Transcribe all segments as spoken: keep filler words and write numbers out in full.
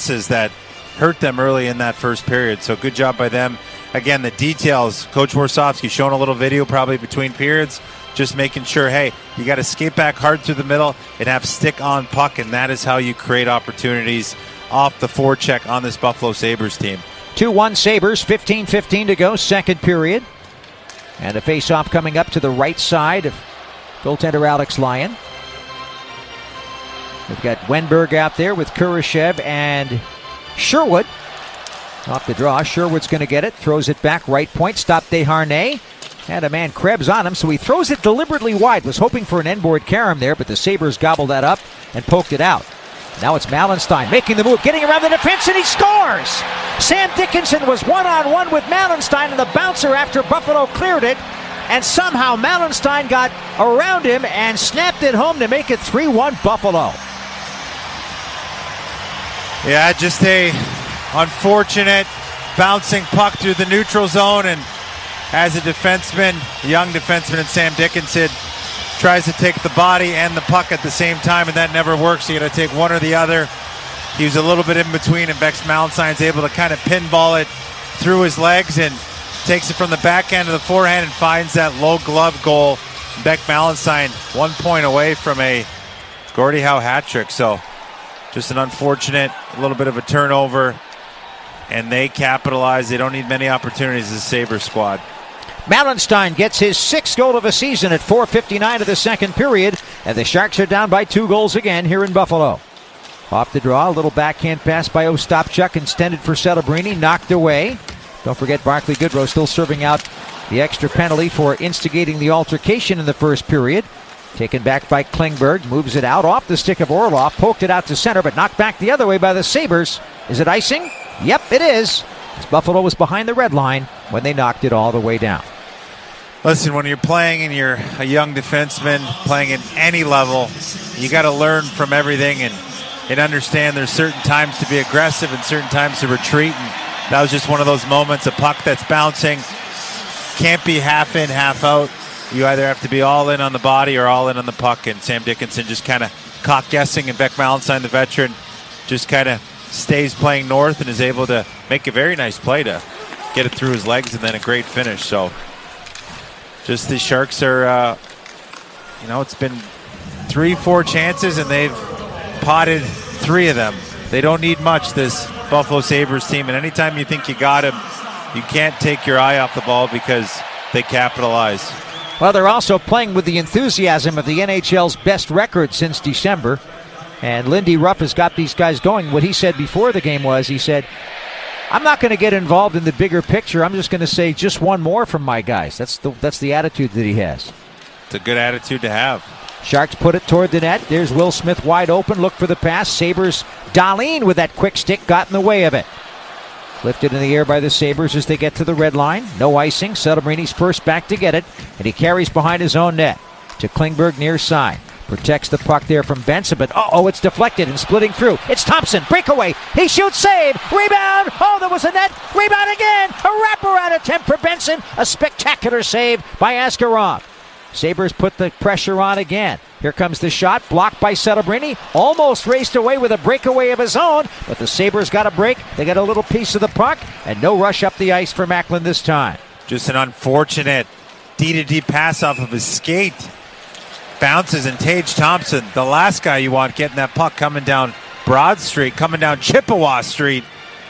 passes that hurt them early in that first period. So good job by them. Again, the details, Coach Warsofsky showing a little video probably between periods, just making sure, hey, you got to skate back hard through the middle and have stick on puck, and that is how you create opportunities off the forecheck on this Buffalo Sabres team. two one Sabres, fifteen fifteen to go, second period. And a face-off coming up to the right side of goaltender Alex Lyon. We've got Wenberg out there with Kurashev and Sherwood. Off the draw, Sherwood's going to get it, throws it back, right point, stop Desharnais. Had a man Krebs on him, so he throws it deliberately wide. Was hoping for an end-board carom there, but the Sabres gobbled that up and poked it out. Now it's Malenstein making the move, getting around the defense, and he scores! Sam Dickinson was one-on-one with Malenstein and the bouncer after Buffalo cleared it, and somehow Malenstein got around him and snapped it home to make it three one Buffalo. Yeah, just a unfortunate bouncing puck through the neutral zone, and as a defenseman, a young defenseman in Sam Dickinson tries to take the body and the puck at the same time, and that never works. You got to take one or the other. He was a little bit in between, and Bex Malenstein's able to kind of pinball it through his legs and takes it from the backhand to the forehand and finds that low glove goal. Beck Malenstein one point away from a Gordie Howe hat trick. So just an unfortunate, a little bit of a turnover, and they capitalize. They don't need many opportunities as a Sabres squad. Malenstein gets his sixth goal of the season at four fifty-nine of the second period, and the Sharks are down by two goals again here in Buffalo. Off the draw, a little backhand pass by Ostapchuk, extended for Celebrini, knocked away. Don't forget Barclay Goodrow still serving out the extra penalty for instigating the altercation in the first period. Taken back by Klingberg, moves it out off the stick of Orlov, poked it out to center, but knocked back the other way by the Sabres. Is it icing? Yep, it is. As Buffalo was behind the red line when they knocked it all the way down. Listen, when you're playing and you're a young defenseman, playing at any level, you got to learn from everything and, and understand there's certain times to be aggressive and certain times to retreat. And that was just one of those moments, a puck that's bouncing. Can't be half in, half out. You either have to be all in on the body or all in on the puck. And Sam Dickinson just kind of caught guessing, and Beck Malenstein, the veteran, just kind of stays playing north and is able to make a very nice play to get it through his legs and then a great finish. So just the Sharks are, uh, you know, it's been three, four chances, and they've potted three of them. They don't need much, this Buffalo Sabres team. And anytime you think you got him, you can't take your eye off the ball because they capitalize. Well, they're also playing with the enthusiasm of the N H L's best record since December. And Lindy Ruff has got these guys going. What he said before the game was, he said, I'm not going to get involved in the bigger picture. I'm just going to say just one more from my guys. That's the that's the attitude that he has. It's a good attitude to have. Sharks put it toward the net. There's Will Smith wide open. Look for the pass. Sabres, Dahlin with that quick stick got in the way of it. Lifted in the air by the Sabres as they get to the red line. No icing. Celebrini's first back to get it, and he carries behind his own net to Klingberg near side. Protects the puck there from Benson, but uh-oh, it's deflected and splitting through. It's Thompson, breakaway. He shoots, save, rebound. Oh, there was a net. Rebound again. A wraparound attempt for Benson. A spectacular save by Askarov. Sabres put the pressure on again. Here comes the shot, blocked by Celebrini. Almost raced away with a breakaway of his own, but the Sabres got a break. They got a little piece of the puck, and no rush up the ice for Macklin this time. Just an unfortunate D-to-D pass off of his skate. Bounces, and Tage Thompson, the last guy you want getting that puck coming down Broad Street, coming down Chippewa Street.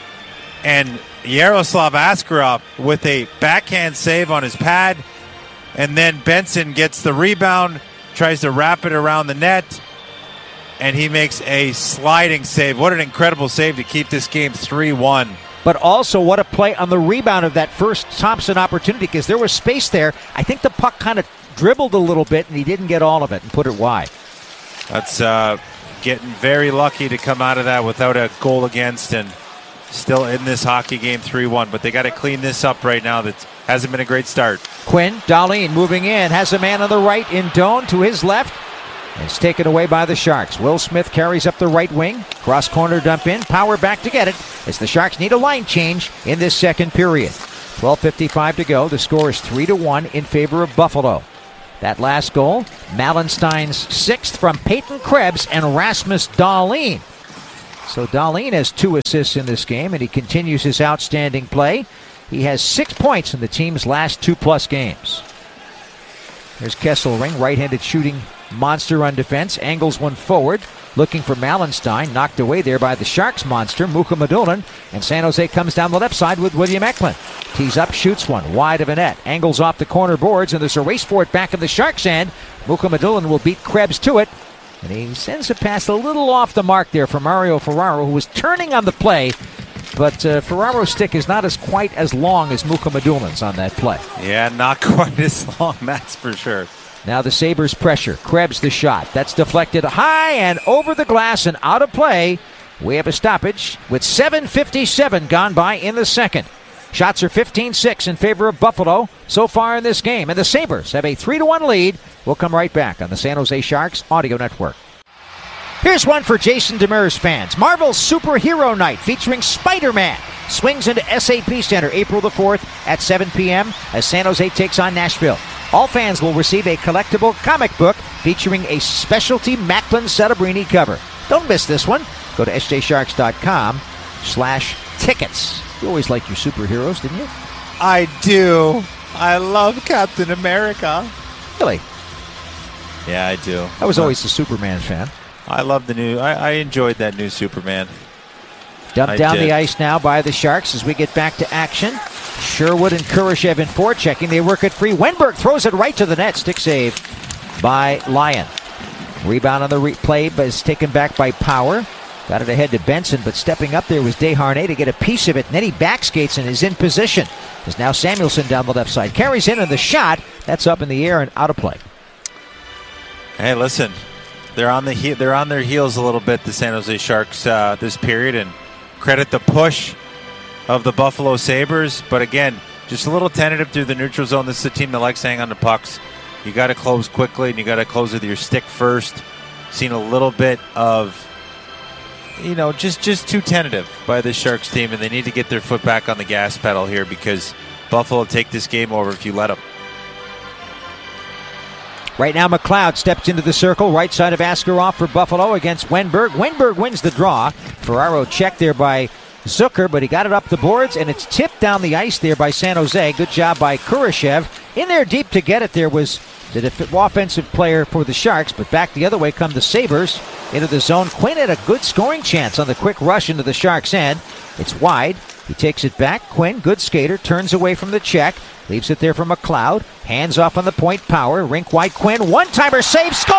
And Yaroslav Askarov with a backhand save on his pad. And then Benson gets the rebound, tries to wrap it around the net, and he makes a sliding save. What an incredible save to keep this game three one. But also what a play on the rebound of that first Thompson opportunity, because there was space there. I think the puck kind of dribbled a little bit, and he didn't get all of it and put it wide. That's uh, getting very lucky to come out of that without a goal against, and still in this hockey game three one. But they got to clean this up right now. That hasn't been a great start. Quinn, Dahlin moving in, has a man on the right in Doan to his left. It's taken away by the Sharks. Will Smith carries up the right wing. Cross corner dump in. Power back to get it as the Sharks need a line change in this second period. twelve fifty-five to go. The score is three to one in favor of Buffalo. That last goal, Malenstein's sixth from Peyton Krebs and Rasmus Dahlin. So Dahlin has two assists in this game, and he continues his outstanding play. He has six points in the team's last two-plus games. There's Kesselring, right-handed shooting monster on defense. Angles one forward, looking for Malenstein. Knocked away there by the Sharks monster, Mukhamadullin. And San Jose comes down the left side with William Eklund. Tees up, shoots one, wide of a net. Angles off the corner boards, and there's a race for it back in the Sharks' end. Mukhamadullin will beat Krebs to it. And he sends a pass a little off the mark there for Mario Ferraro, who was turning on the play. But uh, Ferraro's stick is not as quite as long as Mukhamadullin's on that play. Yeah, not quite as long, that's for sure. Now the Sabres pressure. Krebs the shot. That's deflected high and over the glass and out of play. We have a stoppage with seven fifty-seven gone by in the second. Shots are fifteen six in favor of Buffalo so far in this game. And the Sabres have a three to one lead. We'll come right back on the San Jose Sharks Audio Network. Here's one for Jason Demers fans. Marvel's Superhero Night featuring Spider-Man swings into S A P Center April the fourth at seven p.m. as San Jose takes on Nashville. All fans will receive a collectible comic book featuring a specialty Macklin Celebrini cover. Don't miss this one. Go to s j sharks dot com slash tickets. You always liked your superheroes, didn't you? I do. I love Captain America. Really? Yeah, I do. I was always a Superman fan. I love the new, I, I enjoyed that new Superman. Dumped I down did. the ice now by the Sharks as we get back to action. Sherwood and Kurashev in forechecking. They work it free. Wenberg throws it right to the net. Stick save by Lyon. Rebound on the replay, but is taken back by Power. Got it ahead to Benson, but stepping up there was Desharnais to get a piece of it. And then he backskates and is in position. There's now Samuelson down the left side. Carries in on the shot. That's up in the air and out of play. Hey, listen. They're on the he- they're on their heels a little bit, the San Jose Sharks, uh, this period, and credit the push of the Buffalo Sabres. But again, just a little tentative through the neutral zone. This is a team that likes to hang on to pucks. You got to close quickly, and you got to close with your stick first. Seen a little bit of, you know, just just too tentative by the Sharks team, and they need to get their foot back on the gas pedal here because Buffalo will take this game over if you let them. Right now, McLeod steps into the circle, right side of Askarov for Buffalo against Wenberg. Wenberg wins the draw. Ferraro checked there by Zucker, but he got it up the boards, and it's tipped down the ice there by San Jose. Good job by Kurashev. In there deep to get it there was the def- offensive player for the Sharks, but back the other way come the Sabres into the zone. Quinn had a good scoring chance on the quick rush into the Sharks' end. It's wide. He takes it back. Quinn, good skater, turns away from the check. Leaves it there for McLeod. Hands off on the point. Power. Rink wide. Quinn. One-timer save. Score!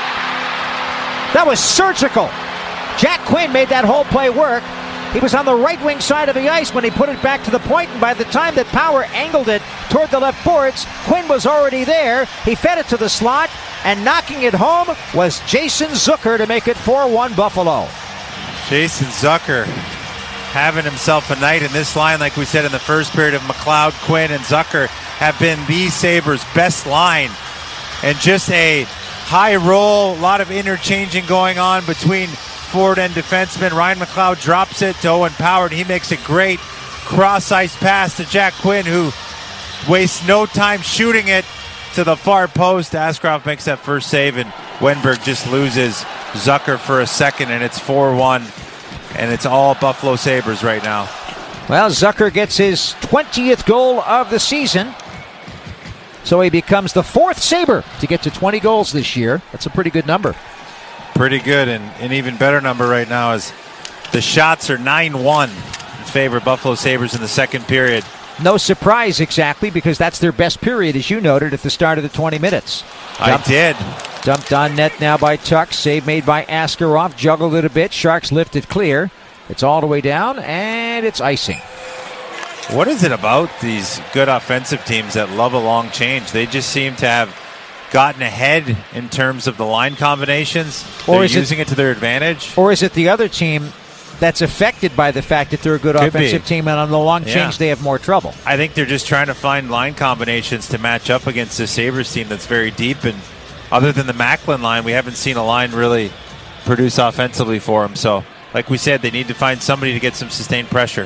That was surgical. Jack Quinn made that whole play work. He was on the right wing side of the ice when he put it back to the point, and by the time that Power angled it toward the left boards, Quinn was already there. He fed it to the slot, and knocking it home was Jason Zucker to make it four one Buffalo. Jason Zucker having himself a night in this line, like we said in the first period of McLeod, Quinn, and Zucker have been the Sabres' best line. And just a high roll, a lot of interchanging going on between forward and defenseman. Ryan McLeod drops it to Owen Power, and he makes a great cross-ice pass to Jack Quinn, who wastes no time shooting it to the far post. Askarov makes that first save, and Wenberg just loses Zucker for a second, and it's four one. And it's all Buffalo Sabres right now. Well, Zucker gets his twentieth goal of the season. So he becomes the fourth Sabre to get to twenty goals this year. That's a pretty good number. Pretty good, and an even better number right now is the shots are nine one in favor of Buffalo Sabres in the second period. No surprise exactly, because that's their best period, as you noted, at the start of the twenty minutes. Dumped, I did. Dumped on net now by Tuck. Save made by Askarov. Juggled it a bit. Sharks lift it clear. It's all the way down, and it's icing. What is it about these good offensive teams that love a long change? They just seem to have gotten ahead in terms of the line combinations. They're or is using it, it to their advantage. Or is it the other team that's affected by the fact that they're a good Could offensive be. team, and on the long change Yeah. they have more trouble? I think they're just trying to find line combinations to match up against the Sabres team that's very deep. And other than the Macklin line, we haven't seen a line really produce offensively for them. So, like we said, they need to find somebody to get some sustained pressure.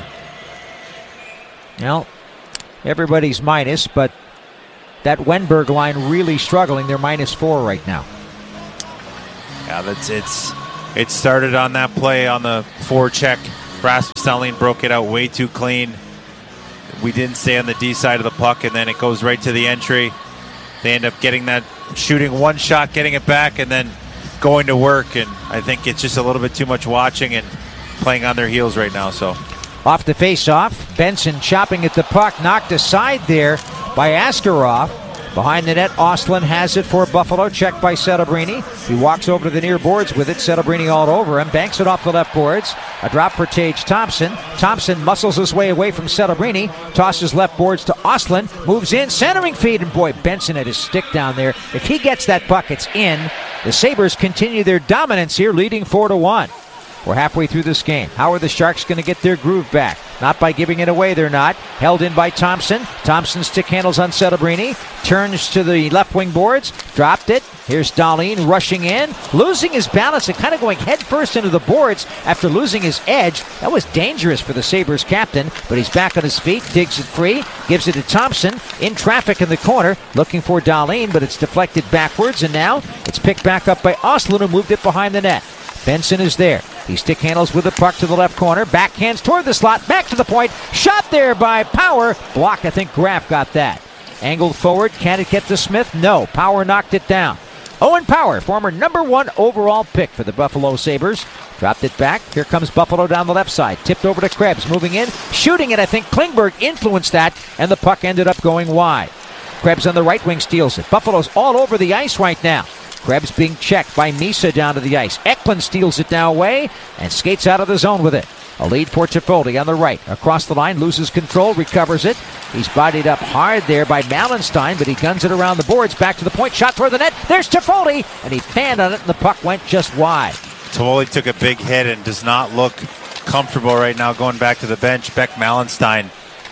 Well, everybody's minus, but that Wenberg line really struggling. They're minus four right now. Yeah, that's it's It started on that play on the forecheck. Rasmus Dahlin broke it out way too clean. We didn't stay on the D side of the puck, and then it goes right to the entry. They end up getting that, shooting one shot, getting it back, and then going to work. And I think it's just a little bit too much watching and playing on their heels right now. So off the face-off, Benson chopping at the puck, knocked aside there by Askarov. Behind the net, Ostlund has it for Buffalo, checked by Celebrini. He walks over to the near boards with it, Celebrini all over him, banks it off the left boards. A drop for Tage Thompson. Thompson muscles his way away from Celebrini, tosses left boards to Ostlund, moves in, centering feed, and boy, Benson had his stick down there. If he gets that puck, it's in. The Sabres continue their dominance here, leading four to one. We're halfway through this game. How are the Sharks going to get their groove back? Not by giving it away, they're not. Held in by Thompson. Thompson stick handles on Celebrini. Turns to the left wing boards. Dropped it. Here's Dahlin rushing in. Losing his balance and kind of going head first into the boards after losing his edge. That was dangerous for the Sabres captain, but he's back on his feet. Digs it free. Gives it to Thompson. In traffic in the corner. Looking for Dahlin, but it's deflected backwards, and now it's picked back up by Ostlund, who moved it behind the net. Benson is there. He stick handles with the puck to the left corner. Backhands toward the slot. Back to the point. Shot there by Power. Block, I think Graf got that. Angled forward. Can it get to Smith? No. Power knocked it down. Owen Power, former number one overall pick for the Buffalo Sabres. Dropped it back. Here comes Buffalo down the left side. Tipped over to Krebs. Moving in. Shooting it. I think Klingberg influenced that, and the puck ended up going wide. Krebs on the right wing steals it. Buffalo's all over the ice right now. Krebs being checked by Misa down to the ice. Eklund steals it now away and skates out of the zone with it. A lead for Toffoli on the right. Across the line, loses control, recovers it. He's bodied up hard there by Malenstein, but he guns it around the boards. Back to the point, shot toward the net. There's Toffoli, and he fanned on it, and the puck went just wide. Toffoli took a big hit and does not look comfortable right now going back to the bench. Beck Malenstein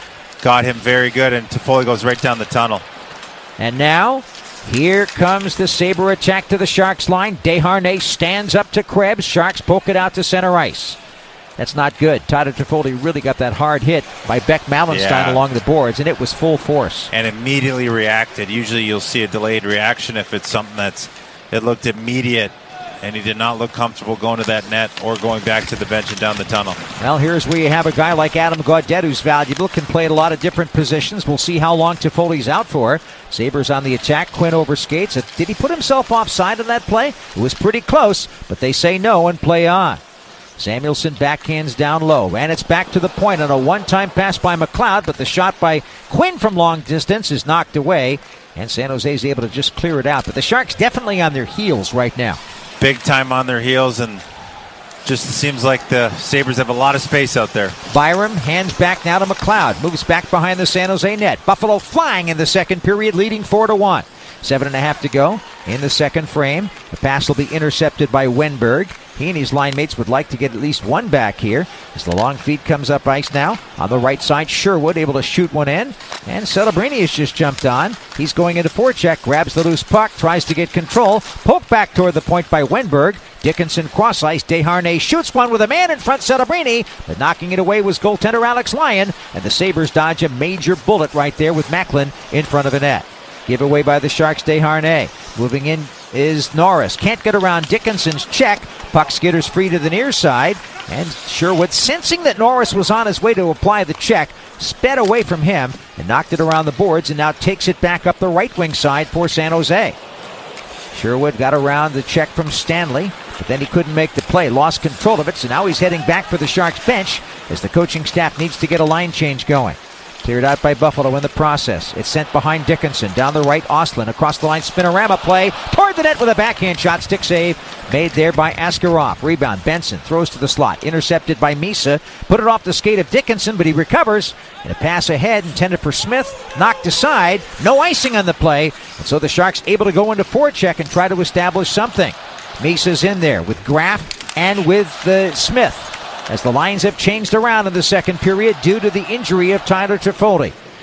got him very good, and Toffoli goes right down the tunnel. And now, here comes the Sabre attack to the Sharks line. Desharnais stands up to Krebs. Sharks poke it out to center ice. That's not good. Tyler Toffoli really got that hard hit by Beck Malenstein yeah. along the boards, and it was full force. And immediately reacted. Usually you'll see a delayed reaction if it's something that's it looked immediate, and he did not look comfortable going to that net or going back to the bench and down the tunnel. Well, here's where you have a guy like Adam Gaudette who's valuable, can play at a lot of different positions. We'll see how long Toffoli's out for. Sabres on the attack. Quinn overskates. Did he put himself offside in that play? It was pretty close, but they say no and play on. Samuelson backhands down low, and it's back to the point on a one-time pass by McLeod, but the shot by Quinn from long distance is knocked away, and San Jose is able to just clear it out. But the Sharks definitely on their heels right now. Big time on their heels, and just seems like the Sabres have a lot of space out there. Byram hands back now to McLeod, moves back behind the San Jose net. Buffalo flying in the second period, leading four to one. Seven and a half to go in the second frame. The pass will be intercepted by Wenberg. He and his line mates would like to get at least one back here as the long feed comes up ice now. On the right side, Sherwood able to shoot one in. And Celebrini has just jumped on. He's going into forecheck, grabs the loose puck, tries to get control. Poke back toward the point by Wenberg. Dickinson cross ice. Desharnais shoots one with a man in front, Celebrini. But knocking it away was goaltender Alex Lyon. And the Sabres dodge a major bullet right there with Macklin in front of the net. Giveaway by the Sharks, Desharnais. Moving in is Norris. Can't get around Dickinson's check. Puck skitters free to the near side. And Sherwood, sensing that Norris was on his way to apply the check, sped away from him and knocked it around the boards and now takes it back up the right wing side for San Jose. Sherwood got around the check from Stanley, but then he couldn't make the play. Lost control of it, so now he's heading back for the Sharks bench as the coaching staff needs to get a line change going. Cleared out by Buffalo in the process. It's sent behind Dickinson. Down the right, Ostlund. Across the line, spinorama play. Toward the net with a backhand shot. Stick save made there by Askarov. Rebound. Benson throws to the slot. Intercepted by Misa. Put it off the skate of Dickinson, but he recovers. And a pass ahead intended for Smith. Knocked aside. No icing on the play. And so the Sharks able to go into forecheck and try to establish something. Misa's in there with Graf and with the Smith, as the lines have changed around in the second period due to the injury of Tyler Toffoli.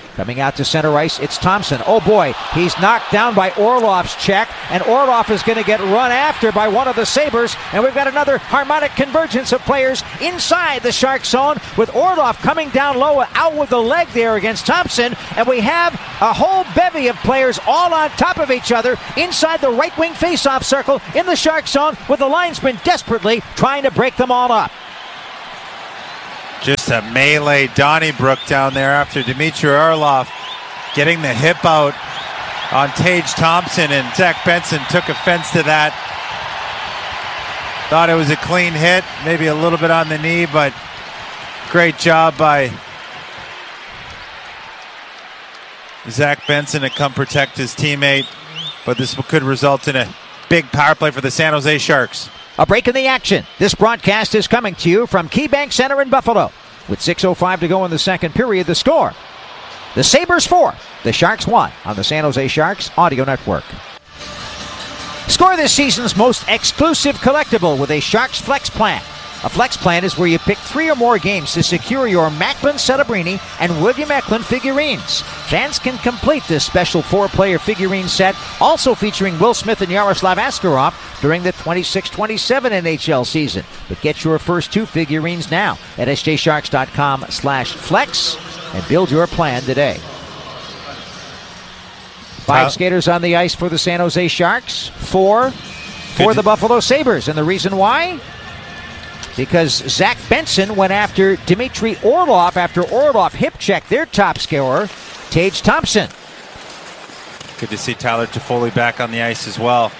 Coming out to center ice, it's Thompson. Oh boy, he's knocked down by Orlov's check, and Orlov is going to get run after by one of the Sabres, and we've got another harmonic convergence of players inside the Shark zone, with Orlov coming down low, out with the leg there against Thompson, and we have a whole bevy of players all on top of each other inside the right wing faceoff circle in the Shark zone, with the linesman desperately trying to break them all up. Just a melee Donnybrook down there after Dmitry Orlov getting the hip out on Tage Thompson, and Zach Benson took offense to that. Thought it was a clean hit, maybe a little bit on the knee, but great job by Zach Benson to come protect his teammate. But this could result in a big power play for the San Jose Sharks. A break in the action. This broadcast is coming to you from KeyBank Center in Buffalo. With six oh five to go in the second period, the score: the Sabres four, the Sharks one, on the San Jose Sharks Audio Network. Score this season's most exclusive collectible with a Sharks Flex Plan. A Flex Plan is where you pick three or more games to secure your Macklin Celebrini and William Eklund figurines. Fans can complete this special four-player figurine set, also featuring Will Smith and Yaroslav Askarov, during the twenty-six twenty-seven N H L season. But get your first two figurines now at S J Sharks dot com slash flex and build your plan today. Five uh, skaters on the ice for the San Jose Sharks, four for the Buffalo Sabres. And the reason why? Because Zach Benson went after Dmitry Orlov after Orlov hip-checked their top scorer, Tage Thompson. Good to see Tyler Toffoli back on the ice as well.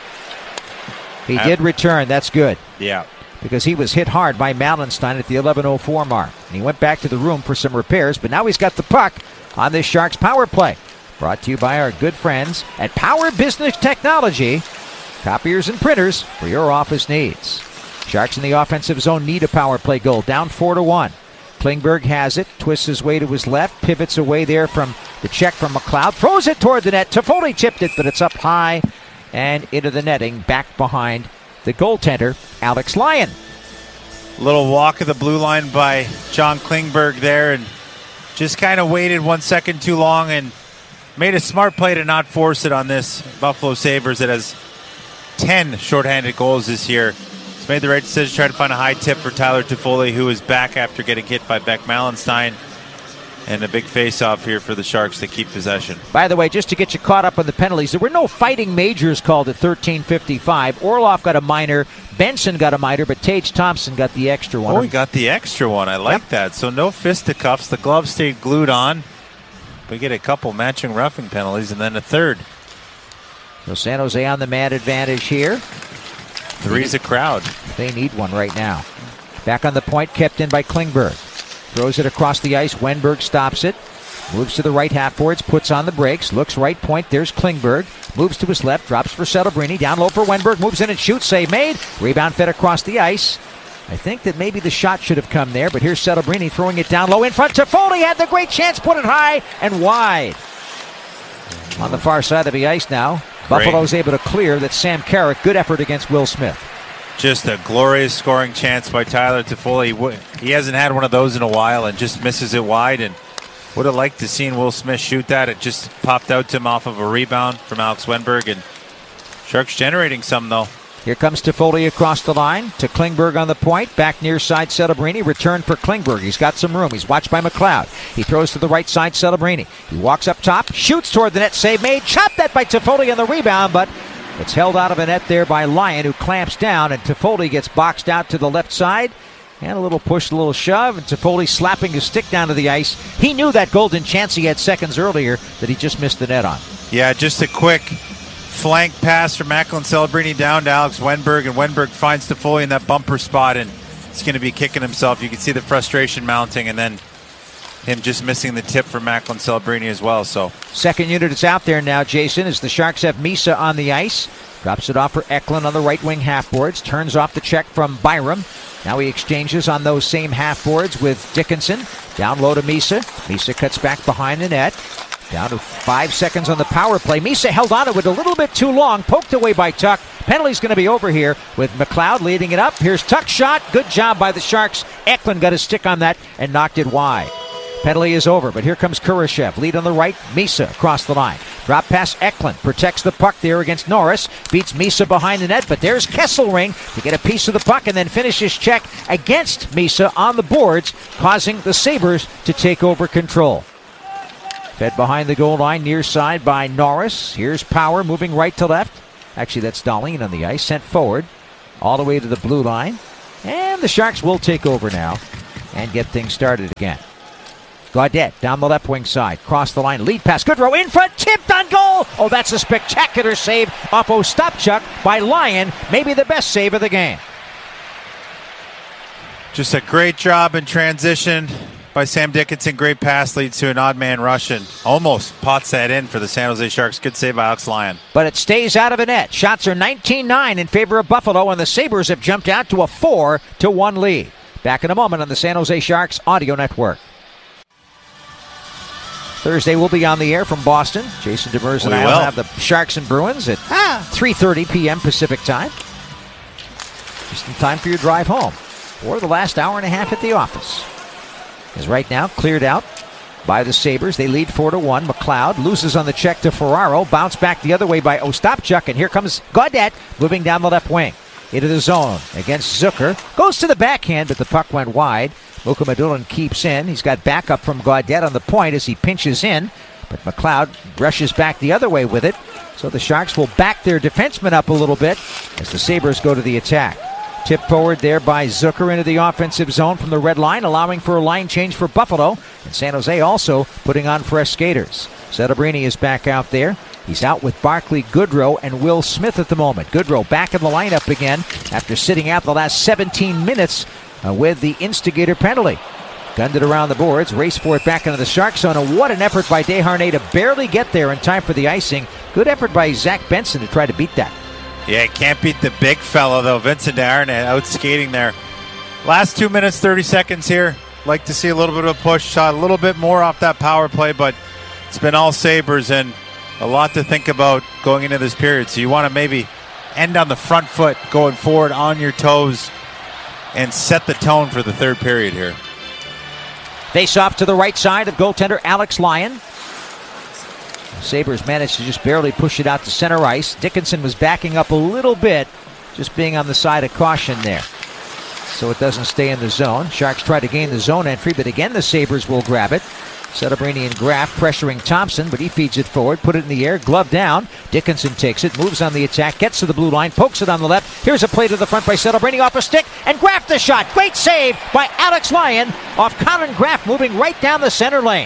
He At- did return. That's good. Yeah. Because he was hit hard by Malenstein at the eleven oh four mark. And he went back to the room for some repairs, but now he's got the puck on this Sharks power play. Brought to you by our good friends at Power Business Technology. Copiers and printers for your office needs. Sharks in the offensive zone need a power play goal. Down four to one. Klingberg has it, twists his way to his left, pivots away there from the check from McLeod, throws it toward the net. Toffoli tipped it, but it's up high and into the netting, back behind the goaltender, Alex Lyon. Little walk of the blue line by John Klingberg there, and just kind of waited one second too long and made a smart play to not force it on this Buffalo Sabres that has ten shorthanded goals this year. He's made the right decision to try to find a high tip for Tyler Toffoli, who is back after getting hit by Beck Malenstein. And a big face-off here for the Sharks to keep possession. By the way, just to get you caught up on the penalties, there were no fighting majors called at thirteen fifty-five. Orlov got a minor, Benson got a minor, but Tage Thompson got the extra one. Oh, he got the extra one. I like yep. that. So no fisticuffs. The glove stayed glued on. We get a couple matching roughing penalties and then a third. So San Jose on the man advantage here. Three's a crowd. They need one right now. Back on the point, kept in by Klingberg. Throws it across the ice. Wenberg stops it. Moves to the right half boards, puts on the brakes, looks right point. There's Klingberg. Moves to his left, drops for Celebrini. Down low for Wenberg. Moves in and shoots. Save made. Rebound fed across the ice. I think that maybe the shot should have come there, but here's Celebrini throwing it down low in front. Toffoli had the great chance, put it high and wide. On the far side of the ice now. Great. Buffalo's able to clear. That's Sam Carrick. Good effort against Will Smith. Just a glorious scoring chance by Tyler Toffoli. He hasn't had one of those in a while and just misses it wide. And would have liked to seen Will Smith shoot that. It just popped out to him off of a rebound from Alex Wenberg. And Sharks generating some, though. Here comes Toffoli across the line to Klingberg on the point. Back near side Celebrini. Return for Klingberg. He's got some room. He's watched by McLeod. He throws to the right side Celebrini. He walks up top. Shoots toward the net. Save made. Chopped that by Toffoli on the rebound, but it's held out of the net there by Lyon, who clamps down, and Toffoli gets boxed out to the left side. And a little push, a little shove, and Toffoli slapping his stick down to the ice. He knew that golden chance he had seconds earlier that he just missed the net on. Yeah, just a quick flank pass from Macklin Celebrini down to Alex Wenberg, and Wenberg finds Toffoli in that bumper spot, and he's going to be kicking himself. You can see the frustration mounting, and then him just missing the tip for Macklin Celebrini as well. So second unit is out there now, Jason, as the Sharks have Misa on the ice. Drops it off for Eklund on the right wing half boards. Turns off the check from Byram. Now he exchanges on those same half boards with Dickinson. Down low to Misa. Misa cuts back behind the net. Down to five seconds on the power play. Misa held on to it a little bit too long. Poked away by Tuck. Penalty's going to be over here with McLeod leading it up. Here's Tuck's shot. Good job by the Sharks. Eklund got his stick on that and knocked it wide. Penalty is over, but here comes Kurashev. Lead on the right, Misa across the line. Drop pass, Eklund protects the puck there against Norris. Beats Misa behind the net, but there's Kesselring to get a piece of the puck and then finishes check against Misa on the boards, causing the Sabres to take over control. Fed behind the goal line, near side by Norris. Here's Power moving right to left. Actually, that's Dahlin on the ice, sent forward all the way to the blue line. And the Sharks will take over now and get things started again. Gaudette down the left wing side. Cross the line. Lead pass. Goodrow in front. Tipped on goal. Oh, that's a spectacular save off Ostapchuk by Lyon. Maybe the best save of the game. Just a great job in transition by Sam Dickinson. Great pass leads to an odd man rush and almost pots that in for the San Jose Sharks. Good save by Alex Lyon. But it stays out of the net. Shots are nineteen nine in favor of Buffalo, and the Sabres have jumped out to a four to one lead. Back in a moment on the San Jose Sharks Audio Network. Thursday we'll be on the air from Boston. Jason Demers and we I will have the Sharks and Bruins at ah. three thirty p.m. Pacific time. Just in time for your drive home. Or the last hour and a half at the office. Is right now cleared out by the Sabres. They lead four to one. McLeod loses on the check to Ferraro. Bounce back the other way by Ostapchuk. And here comes Gaudette moving down the left wing. Into the zone against Zucker. Goes to the backhand, but the puck went wide. Mukhamadullin keeps in. He's got backup from Gaudette on the point as he pinches in. But McLeod brushes back the other way with it. So the Sharks will back their defenseman up a little bit as the Sabres go to the attack. Tip forward there by Zucker into the offensive zone from the red line, allowing for a line change for Buffalo. And San Jose also putting on fresh skaters. Settabrini is back out there. He's out with Barclay Goodrow and Will Smith at the moment. Goodrow back in the lineup again after sitting out the last seventeen minutes uh, with the instigator penalty. Gunned it around the boards, raced for it back into the Shark zone, and what an effort by Desharnais to barely get there in time for the icing. Good effort by Zach Benson to try to beat that. Yeah, can't beat the big fella, though. Vincent Desharnais out skating there. Last two minutes, thirty seconds here. Like to see a little bit of a push shot, a little bit more off that power play, but it's been all Sabres and a lot to think about going into this period. So you want to maybe end on the front foot, going forward on your toes, and set the tone for the third period here. Face off to the right side of goaltender Alex Lyon. Sabres managed to just barely push it out to center ice. Dickinson was backing up a little bit, just being on the side of caution there. So it doesn't stay in the zone. Sharks try to gain the zone entry, but again the Sabres will grab it. Settabrini and Graff pressuring Thompson, but he feeds it forward, put it in the air, glove down. Dickinson takes it, moves on the attack, gets to the blue line, pokes it on the left. Here's a play to the front by Settabrini off a stick, and Graff the shot. Great save by Alex Lyon off Colin Graff, moving right down the center lane.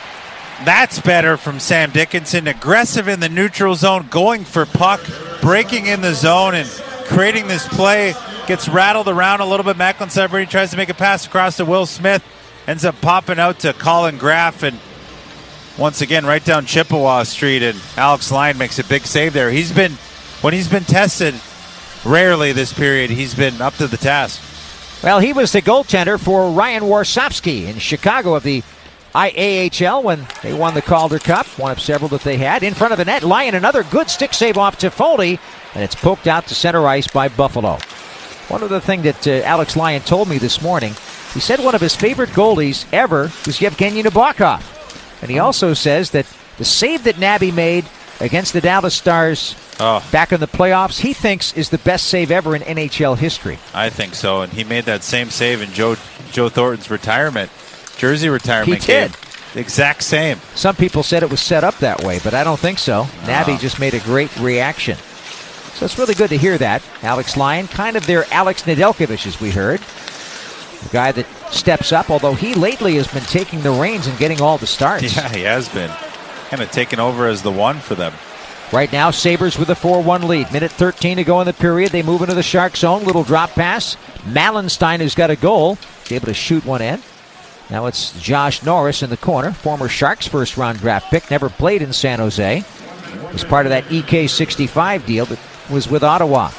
That's better from Sam Dickinson. Aggressive in the neutral zone, going for puck, breaking in the zone, and creating this play. Gets rattled around a little bit. Macklin Settabrini tries to make a pass across to Will Smith. Ends up popping out to Colin Graff, and once again right down Chippewa Street, and Alex Lyon makes a big save there. He's been, when he's been tested, rarely this period, he's been up to the task. Well, he was the goaltender for Ryan Warsofsky in Chicago of the I A H L when they won the Calder Cup, one of several that they had. In front of the net, Lyon, another good stick save off Toffoli, and it's poked out to center ice by Buffalo. One other thing that uh, Alex Lyon told me this morning, he said one of his favorite goalies ever was Yevgeny Nabokov. And he also says that the save that Nabby made against the Dallas Stars oh. back in the playoffs, he thinks is the best save ever in N H L history. I think so, and he made that same save in Joe Joe Thornton's retirement, Jersey retirement he did. game. The exact same. Some people said it was set up that way, but I don't think so. Oh. Nabby just made a great reaction. So it's really good to hear that. Alex Lyon, kind of their Alex Nedeljkovic, as we heard. The guy that steps up, although he lately has been taking the reins and getting all the starts. Yeah, he has been. Kind of taking over as the one for them. Right now, Sabres with a four one lead. Minute thirteen to go in the period. They move into the Shark zone. Little drop pass. Malenstein, who's got a goal, is able to shoot one in. Now it's Josh Norris in the corner. Former Sharks first-round draft pick. Never played in San Jose. Was part of that E K sixty-five deal that was with Ottawa.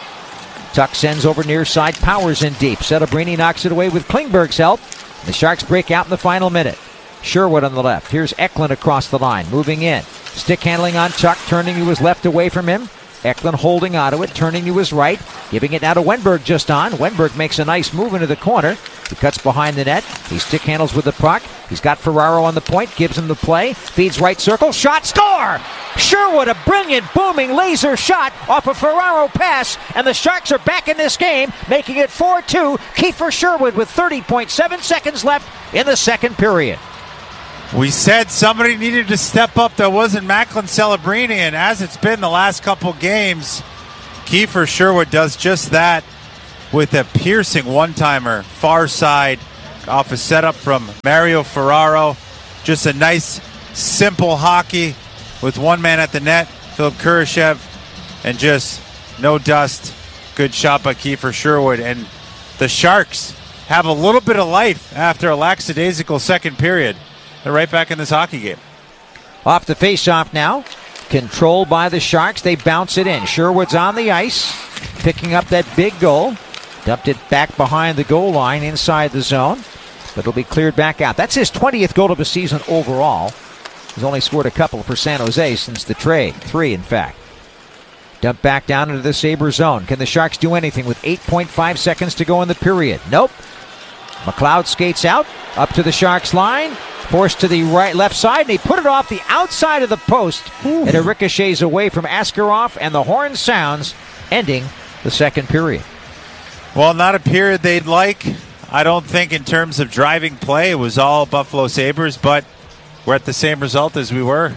Tuck sends over near side. Powers in deep. Settabrini knocks it away with Klingberg's help. The Sharks break out in the final minute. Sherwood on the left. Here's Eklund across the line. Moving in. Stick handling on Tuck. Turning to his left away from him. Eklund holding onto it. Turning to his right. Giving it now to Wenberg just on. Wenberg makes a nice move into the corner. He cuts behind the net. He stick handles with the puck. He's got Ferraro on the point, gives him the play, feeds right circle, shot, score! Sherwood, a brilliant, booming laser shot off a Ferraro pass, and the Sharks are back in this game, making it four two. Kiefer Sherwood with thirty point seven seconds left in the second period. We said somebody needed to step up that wasn't Macklin Celebrini, and as it's been the last couple games, Kiefer Sherwood does just that with a piercing one-timer, far side, off a setup from Mario Ferraro. Just a nice, simple hockey with one man at the net, Philip Kurashev, and just no dust. Good shot by Kiefer Sherwood. And the Sharks have a little bit of life after a lackadaisical second period. They're right back in this hockey game. Off the face-off now. Controlled by the Sharks. They bounce it in. Sherwood's on the ice, picking up that big goal. Dumped it back behind the goal line inside the zone, but it'll be cleared back out. That's his twentieth goal of the season overall. He's only scored a couple for San Jose since the trade. Three, in fact. Dumped back down into the Sabre zone. Can the Sharks do anything with eight point five seconds to go in the period? Nope. McLeod skates out, up to the Sharks line, forced to the right, left side, and he put it off the outside of the post, Ooh. and it ricochets away from Askarov, and the horn sounds, ending the second period. Well, not a period they'd like. I don't think in terms of driving play it was all Buffalo Sabres, but we're at the same result as we were.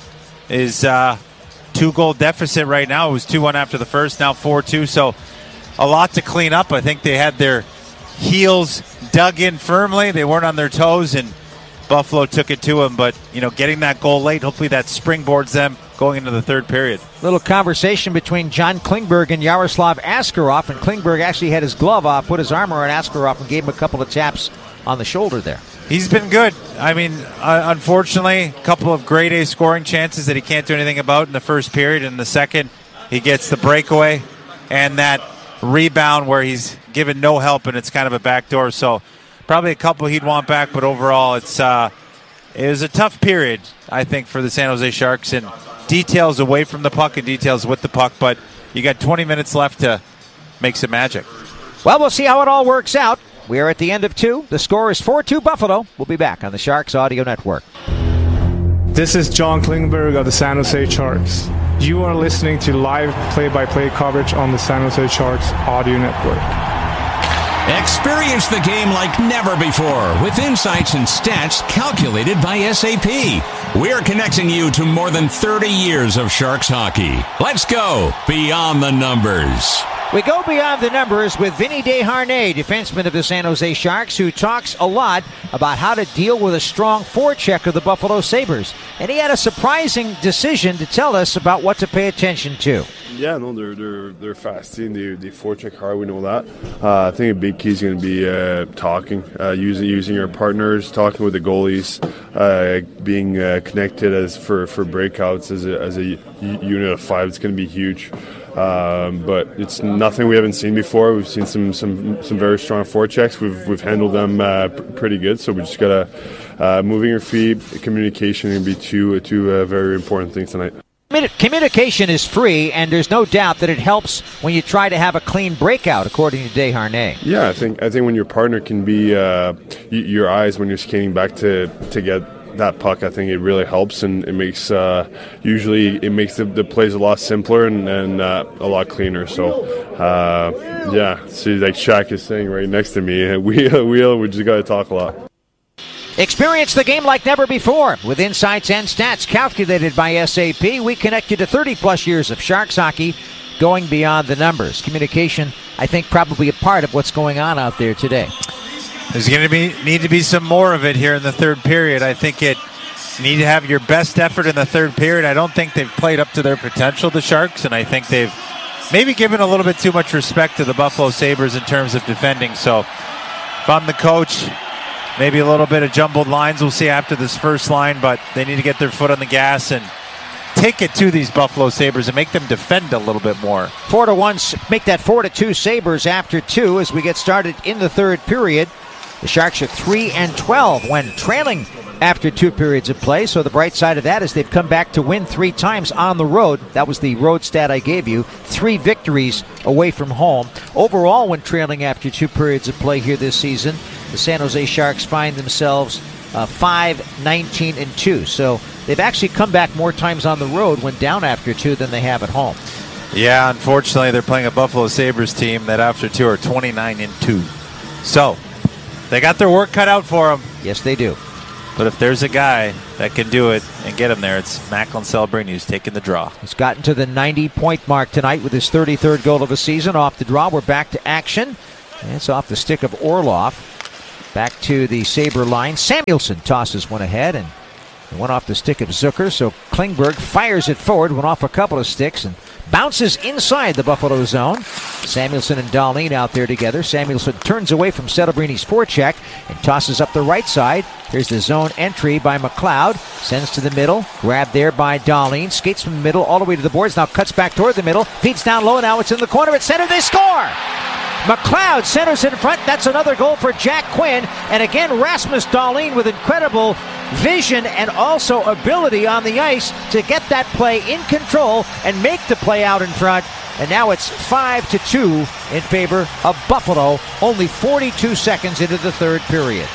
Is uh, two-goal deficit right now. It was two one after the first, now four two, so a lot to clean up. I think they had their heels dug in firmly. They weren't on their toes, and Buffalo took it to them. But, you know, getting that goal late, hopefully that springboards them going into the third period. Little conversation between John Klingberg and Yaroslav Askarov, and Klingberg actually had his glove off, put his arm around Askarov, and gave him a couple of taps on the shoulder there. He's been good. I mean, uh, unfortunately, a couple of grade A scoring chances that he can't do anything about in the first period. In the second, he gets the breakaway and that rebound where he's given no help, and it's kind of a backdoor. So probably a couple he'd want back, but overall it's uh, it was a tough period, I think, for the San Jose Sharks, and details away from the puck and details with the puck, but you got twenty minutes left to make some magic. Well, we'll see how it all works out. We are at the end of two. The score is four two Buffalo. We'll be back on the Sharks Audio Network. This is John Klingberg of the San Jose Sharks. You are listening to live play-by-play coverage on the San Jose Sharks Audio Network. Experience the game like never before with insights and stats calculated by S A P. We're connecting you to more than thirty years of Sharks hockey. Let's go beyond the numbers. We go beyond the numbers with Vinny Desharnais, defenseman of the San Jose Sharks, who talks a lot about how to deal with a strong forecheck of the Buffalo Sabres. And he had a surprising decision to tell us about what to pay attention to. Yeah, no, they're they're they're fast. They they forecheck hard. We know that. Uh, I think a big key is going to be uh, talking, uh, using using your partners, talking with the goalies, uh, being uh, connected as for, for breakouts as a as a unit of five. It's going to be huge. Um, but it's nothing we haven't seen before. We've seen some some, some very strong forechecks. We've we've handled them uh, p- pretty good. So we just gotta uh, moving your feet, communication, going to be two two uh, very important things tonight. Communication is free, and there's no doubt that it helps when you try to have a clean breakout, according to Desharnais. Yeah, I think I think when your partner can be uh, y- your eyes when you're skating back to, to get that puck, I think it really helps, and it makes uh, usually it makes the, the plays a lot simpler and, and uh, a lot cleaner. So uh, yeah, see, like Shaq is saying right next to me, we we we just got to talk a lot. Experience the game like never before with insights and stats calculated by S A P. We connect you to thirty-plus years of Sharks hockey going beyond the numbers. Communication, I think, probably a part of what's going on out there today. There's going to be need to be some more of it here in the third period. I think it need to have your best effort in the third period. I don't think they've played up to their potential, the Sharks, and I think they've maybe given a little bit too much respect to the Buffalo Sabres in terms of defending. So if I'm the coach, maybe a little bit of jumbled lines we'll see after this first line, but they need to get their foot on the gas and take it to these Buffalo Sabres and make them defend a little bit more. Four to one, make that four to two Sabres after two as we get started in the third period. The Sharks are three and twelve when trailing after two periods of play. So the bright side of that is they've come back to win three times on the road. That was the road stat I gave you. Three victories away from home. Overall, when trailing after two periods of play here this season, the San Jose Sharks find themselves uh, five nineteen and two. So they've actually come back more times on the road when down after two than they have at home. Yeah, unfortunately, they're playing a Buffalo Sabres team that after two are twenty-nine and two. So they got their work cut out for them. Yes, they do. But if there's a guy that can do it and get him there, it's Macklin Celebrini who's taking the draw. He's gotten to the ninety-point mark tonight with his thirty-third goal of the season. Off the draw, we're back to action. And it's off the stick of Orlov. Back to the Sabre line. Samuelson tosses one ahead and one off the stick of Zucker. So Klingberg fires it forward, went off a couple of sticks and bounces inside the Buffalo zone. Samuelson and Dahlin out there together. Samuelson turns away from Celebrini's forecheck and tosses up the right side. Here's the zone entry by McLeod. Sends to the middle. Grabbed there by Dahlin. Skates from the middle all the way to the boards. Now cuts back toward the middle. Feeds down low. Now it's in the corner. At center. They score! McLeod centers in front. That's another goal for Jack Quinn. And again, Rasmus Dahlin with incredible vision and also ability on the ice to get that play in control and make the play out in front. And now it's five to two in favor of Buffalo, only forty-two seconds into the third period.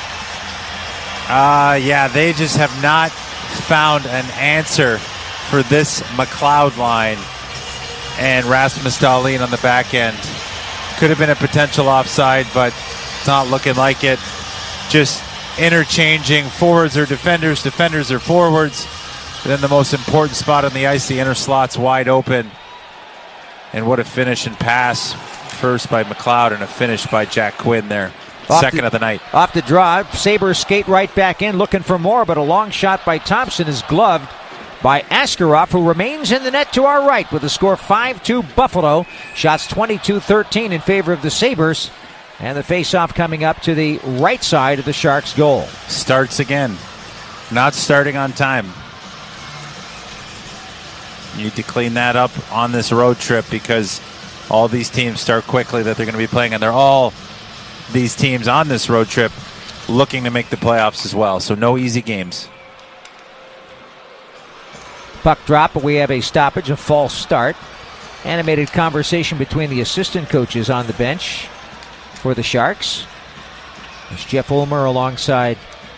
Uh, yeah, they just have not found an answer for this McLeod line. And Rasmus Dahlin on the back end. Could have been a potential offside, but it's not looking like it. Just interchanging forwards or defenders, defenders or forwards. And then the most important spot on the ice, the inner slot's wide open. And what a finish and pass. First by McLeod and a finish by Jack Quinn there. Off Second the, of the night. Off the draw, Sabres skate right back in looking for more, but a long shot by Thompson is gloved by Askarov, who remains in the net to our right with the score five two Buffalo. Shots twenty-two thirteen in favor of the Sabres. And the face-off coming up to the right side of the Sharks' goal. Starts again. Not starting on time. You need to clean that up on this road trip because all these teams start quickly that they're going to be playing, and they're all these teams on this road trip looking to make the playoffs as well. So no easy games. Puck drop, but we have a stoppage, a false start. Animated conversation between the assistant coaches on the bench for the Sharks. There's Jeff Ulmer alongside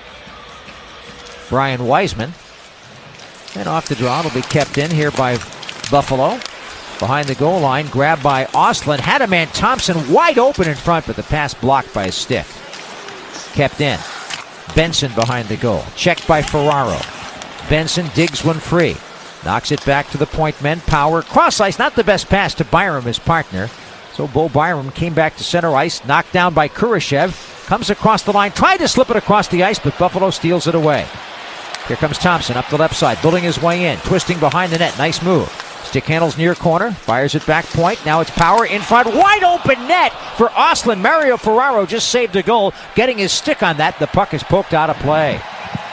Brian Wiseman. And off the draw, it'll be kept in here by Buffalo. Behind the goal line, grabbed by Ostlund. Had a man, Thompson, wide open in front, but the pass blocked by a stick. Kept in. Benson behind the goal. Checked by Ferraro. Benson digs one free. Knocks it back to the point men. Power. Cross ice. Not the best pass to Byram, his partner. So Bo Byram came back to center ice. Knocked down by Kurashev. Comes across the line. Tried to slip it across the ice, but Buffalo steals it away. Here comes Thompson up the left side. Building his way in. Twisting behind the net. Nice move. Stick handles near corner. Fires it back point. Now it's Power in front. Wide open net for Ostlund. Mario Ferraro just saved a goal. Getting his stick on that. The puck is poked out of play.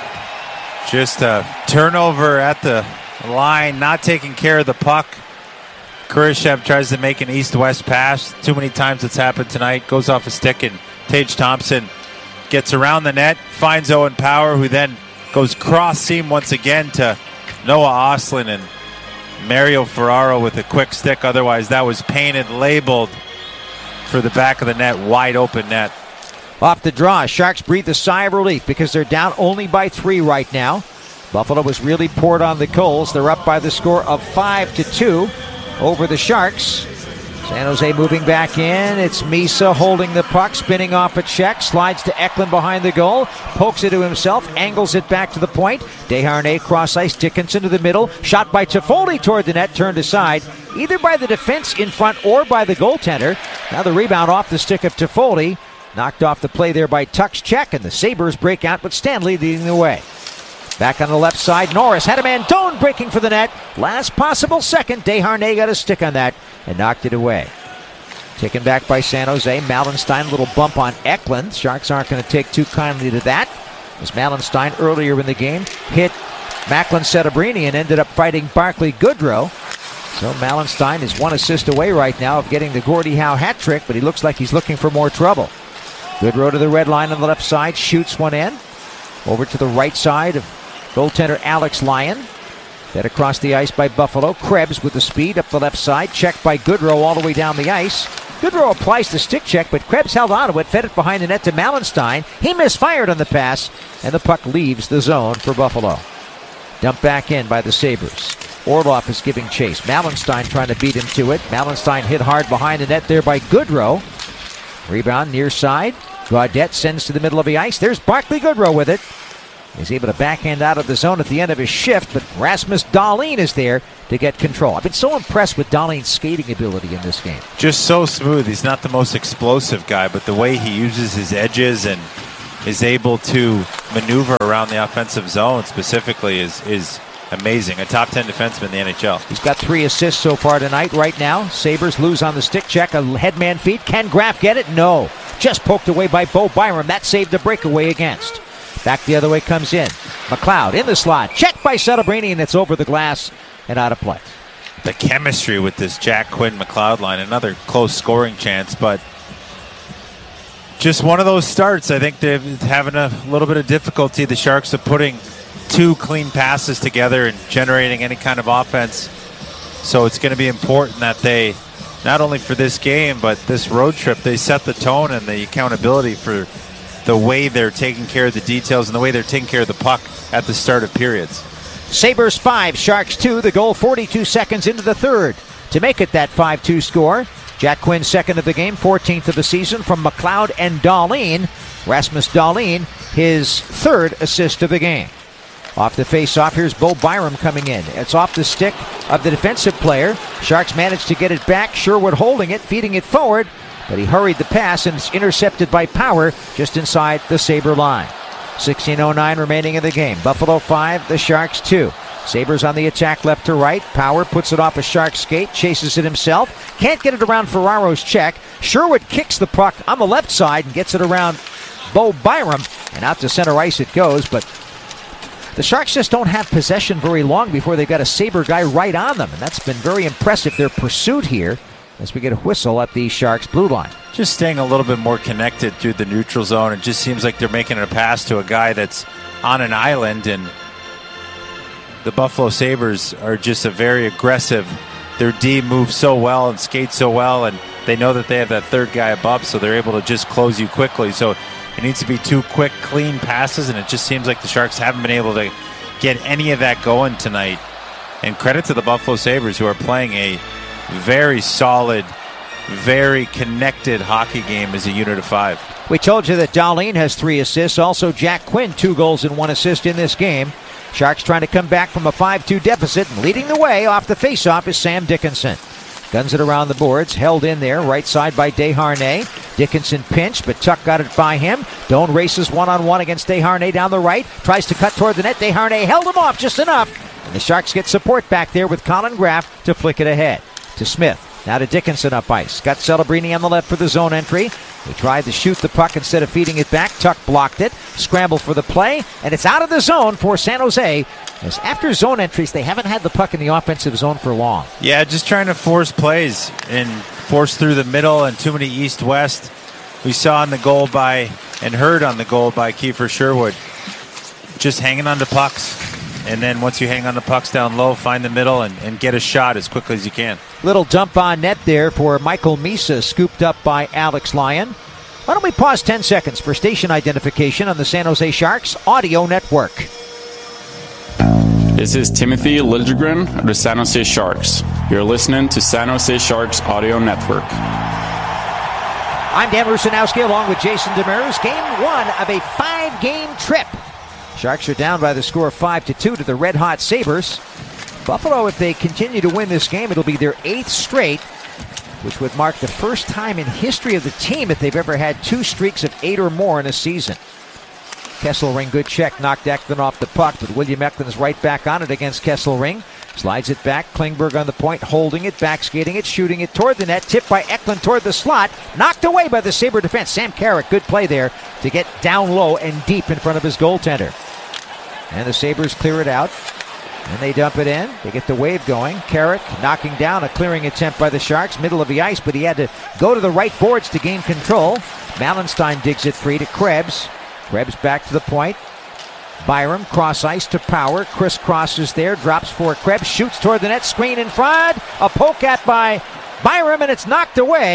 Just a turnover at the line, not taking care of the puck. Kurashev tries to make an east-west pass. Too many times it's happened tonight. Goes off a stick, and Tage Thompson gets around the net, finds Owen Power, who then goes cross-seam once again to Noah Ostlund, and Mario Ferraro with a quick stick. Otherwise, that was painted, labeled for the back of the net, wide open net. Off the draw, Sharks breathe a sigh of relief because they're down only by three right now. Buffalo was really poured on the coals. They're up by the score of five to two over the Sharks. San Jose moving back in. It's Misa holding the puck, spinning off a check, slides to Eklund behind the goal, pokes it to himself, angles it back to the point. Desharnais cross ice, Dickinson to the middle, shot by Toffoli toward the net, turned aside, either by the defense in front or by the goaltender. Now the rebound off the stick of Toffoli. Knocked off the play there by Tuck's check, and the Sabres break out with Stanley leading the way. Back on the left side, Norris had a man, Doan breaking for the net. Last possible second, Desharnais got a stick on that and knocked it away. Taken back by San Jose, Malenstein, a little bump on Eklund. Sharks aren't going to take too kindly to that, as Malenstein earlier in the game hit Macklin Celebrini and ended up fighting Barclay Goodrow. So Malenstein is one assist away right now of getting the Gordie Howe hat trick, but he looks like he's looking for more trouble. Goodrow to the red line on the left side, shoots one in. Over to the right side of goaltender Alex Lyon. Fed across the ice by Buffalo. Krebs with the speed up the left side. Checked by Goodrow all the way down the ice. Goodrow applies the stick check, but Krebs held on to it, fed it behind the net to Malenstein. He misfired on the pass, and the puck leaves the zone for Buffalo. Dumped back in by the Sabres. Orlov is giving chase. Malenstein trying to beat him to it. Malenstein hit hard behind the net there by Goodrow. Rebound near side. Gaudette sends to the middle of the ice. There's Barclay Goodrow with it. He's able to backhand out of the zone at the end of his shift, but Rasmus Dahlin is there to get control. I've been so impressed with Dahlin's skating ability in this game. Just so smooth. He's not the most explosive guy, but the way he uses his edges and is able to maneuver around the offensive zone specifically is is amazing. A top ten defenseman in the N H L. He's got three assists so far tonight. Right now, Sabres lose on the stick check. A headman feed. Can Graf get it? No. Just poked away by Bo Byram. That saved the breakaway against. Back the other way comes in. McLeod in the slot. Checked by Celebrini, and it's over the glass and out of play. The chemistry with this Jack Quinn McLeod line. Another close scoring chance, but just one of those starts. I think they're having a little bit of difficulty, the Sharks, of putting two clean passes together and generating any kind of offense. So it's going to be important that they, not only for this game, but this road trip, they set the tone and the accountability for the way they're taking care of the details and the way they're taking care of the puck at the start of periods. Sabres five, Sharks two. The goal forty-two seconds into the third to make it that five two score. Jack Quinn second of the game, fourteenth of the season from McLeod and Dahlin. Rasmus Dahlin, his third assist of the game. Off the face-off, here's Bo Byram coming in. It's off the stick of the defensive player. Sharks managed to get it back. Sherwood holding it, feeding it forward, but he hurried the pass, and it's intercepted by Power just inside the Sabre line. sixteen oh nine remaining in the game. Buffalo five, the Sharks two. Sabres on the attack left to right. Power puts it off a Sharks skate, chases it himself. Can't get it around Ferraro's check. Sherwood kicks the puck on the left side and gets it around Bo Byram, and out to center ice it goes, but the Sharks just don't have possession very long before they've got a Sabre guy right on them, and that's been very impressive, their pursuit here, as we get a whistle at the Sharks blue line. Just staying a little bit more connected through the neutral zone. It just seems like they're making a pass to a guy that's on an island, and the Buffalo Sabres are just a very aggressive. Their D moves so well and skates so well, and they know that they have that third guy above, so they're able to just close you quickly. So it needs to be two quick, clean passes, and it just seems like the Sharks haven't been able to get any of that going tonight. And credit to the Buffalo Sabres, who are playing a very solid, very connected hockey game as a unit of five. We told you that Dahlin has three assists. Also, Jack Quinn, two goals and one assist in this game. Sharks trying to come back from a five two deficit, and leading the way off the faceoff is Sam Dickinson. Guns it around the boards, held in there, right side by Desharnais. Dickinson pinched, but Tuck got it by him. Doan races one-on-one against Desharnais down the right, tries to cut toward the net. Desharnais held him off just enough, and the Sharks get support back there with Colin Graf to flick it ahead to Smith. Now to Dickinson up ice. Got Celebrini on the left for the zone entry. He tried to shoot the puck instead of feeding it back. Tuck blocked it. Scramble for the play, and it's out of the zone for San Jose. As after zone entries, they haven't had the puck in the offensive zone for long. Yeah, just trying to force plays and force through the middle and too many east-west. We saw on the goal by, and heard on the goal by Kiefer Sherwood, just hanging on to pucks. And then once you hang on the pucks down low, find the middle and, and get a shot as quickly as you can. Little dump on net there for Michael Misa, scooped up by Alex Lyon. Why don't we pause ten seconds for station identification on the San Jose Sharks Audio Network. This is Timothy Liljegren of the San Jose Sharks. You're listening to San Jose Sharks Audio Network. I'm Dan Rusanowski along with Jason Demers. Game one of a five-game trip. Sharks are down by the score of five to two to the red-hot Sabres. Buffalo, if they continue to win this game, it'll be their eighth straight, which would mark the first time in history of the team that they've ever had two streaks of eight or more in a season. Kesselring, good check, knocked Eklund off the puck, but William Eklund is right back on it against Kesselring. Slides it back, Klingberg on the point, holding it, back skating it, shooting it toward the net, tipped by Eklund toward the slot, knocked away by the Sabre defense. Sam Carrick, good play there to get down low and deep in front of his goaltender. And the Sabres clear it out, and they dump it in. They get the wave going. Carrick knocking down a clearing attempt by the Sharks, middle of the ice, but he had to go to the right boards to gain control. Malenstein digs it free to Krebs. Krebs back to the point. Byram, cross ice to Power. Chris crosses there, drops for Krebs, shoots toward the net, screen in front. A poke at by Byram, and it's knocked away.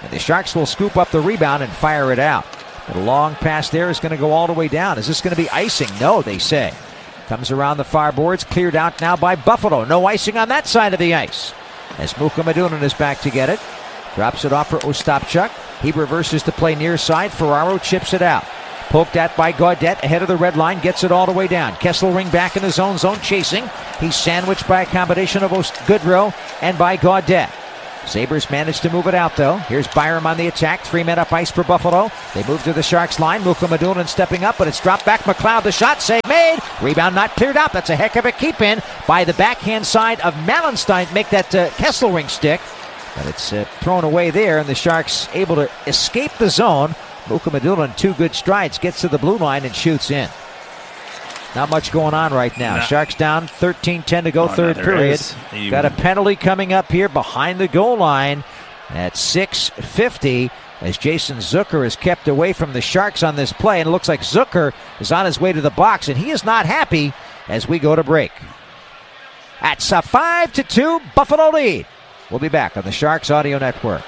And the Sharks will scoop up the rebound and fire it out. But a long pass there is going to go all the way down. Is this going to be icing? No, they say. Comes around the far boards, cleared out now by Buffalo. No icing on that side of the ice. As Mukhamadunan is back to get it. Drops it off for Ostapchuk. He reverses the play near side. Ferraro chips it out. Poked at by Gaudette ahead of the red line. Gets it all the way down. Kesselring back in his own zone chasing. He's sandwiched by a combination of Goodrow and by Gaudette. Sabres managed to move it out, though. Here's Byram on the attack. Three men up ice for Buffalo. They move to the Sharks line. Mukhamadunan stepping up, but it's dropped back. McLeod, the shot save made. Rebound not cleared out. That's a heck of a keep-in by the backhand side of Malenstein. Make that uh, Kesselring stick. But it's uh, thrown away there, and the Sharks able to escape the zone. Mukhamadunan, two good strides, gets to the blue line and shoots in. Not much going on right now. No. Sharks down, thirteen ten to go, oh, third no, period. Got a penalty coming up here behind the goal line at six fifty as Jason Zucker is kept away from the Sharks on this play. And it looks like Zucker is on his way to the box, and he is not happy as we go to break. That's a five to two Buffalo lead. We'll be back on the Sharks Audio Network.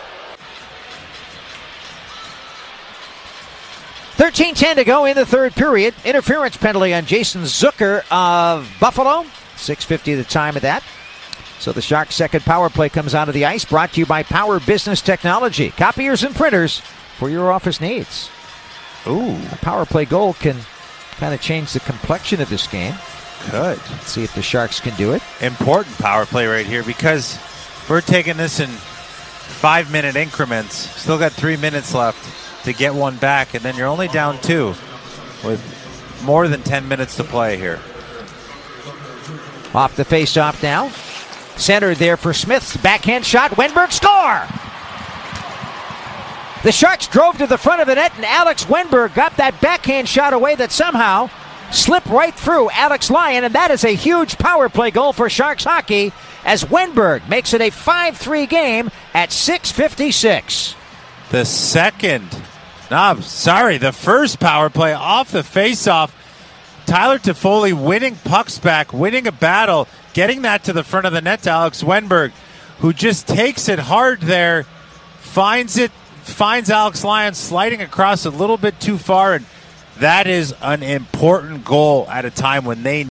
thirteen ten to go in the third period. Interference penalty on Jason Zucker of Buffalo. six fifty the time of that. So the Sharks' second power play comes out of the ice, brought to you by Power Business Technology. Copiers and printers for your office needs. Ooh, a power play goal can kind of change the complexion of this game. Good. Let's see if the Sharks can do it. Important power play right here because we're taking this in five-minute increments. Still got three minutes left to get one back, and then you're only down two with more than ten minutes to play here. Off the face-off now. Centered there for Smith's backhand shot. Wenberg score! The Sharks drove to the front of the net, and Alex Wenberg got that backhand shot away that somehow slipped right through Alex Lyon, and that is a huge power play goal for Sharks hockey as Wenberg makes it a five three game at six fifty-six. The second, no, sorry, the first power play off the faceoff. Tyler Toffoli winning pucks back, winning a battle, getting that to the front of the net to Alex Wenberg, who just takes it hard there, finds it, finds Alex Lyon sliding across a little bit too far, and that is an important goal at a time when they